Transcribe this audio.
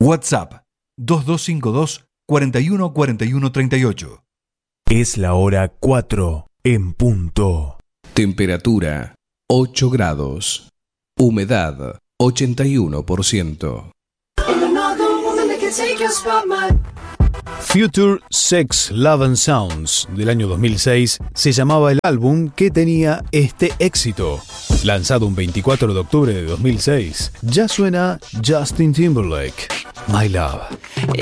WhatsApp 2252 41 41 38. Es la hora 4 en punto. Temperatura 8 grados. Humedad 81%. Future Sex, Love and Sounds del año 2006 se llamaba el álbum que tenía este éxito. Lanzado un 24 de octubre de 2006, ya suena Justin Timberlake, My Love.